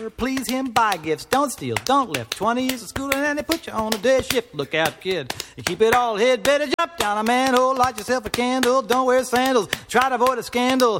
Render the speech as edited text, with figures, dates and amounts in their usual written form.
Please him, buy gifts, don't steal, don't lift. 20 years of schooling and they put you on a day shift. Look out, kid, you keep it all hid. Better jump down a manhole, light yourself a candle. Don't wear sandals, try to avoid a scandal.